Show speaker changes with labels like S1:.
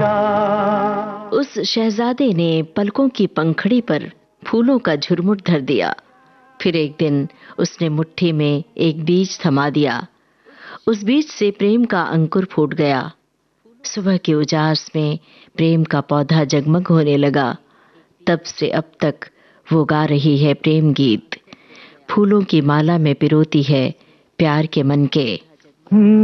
S1: उस शहजादे ने पलकों की पंखड़ी पर फूलों का झुरमुट धर दिया। फिर एक दिन उसने मुट्ठी में एक बीज थमा दिया। उस बीज से प्रेम का अंकुर फूट गया। सुबह के उजास में प्रेम का पौधा जगमग होने लगा। तब से अब तक वो गा रही है प्रेम गीत, फूलों की माला में पिरोती है प्यार के मन के।